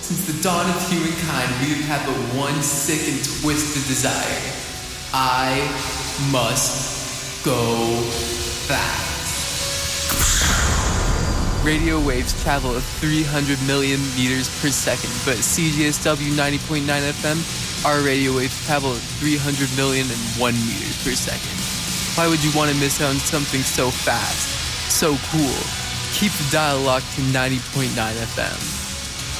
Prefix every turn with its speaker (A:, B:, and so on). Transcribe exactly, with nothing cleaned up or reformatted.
A: Since the dawn of humankind, we have had but one sick and twisted desire. I must go fast. Radio waves travel at three hundred million meters per second, but C J S W ninety point nine F M, our radio waves travel at three hundred million one meters per second. Why would you want to miss out on something so fast, so cool? Keep the dial locked to ninety point nine F M.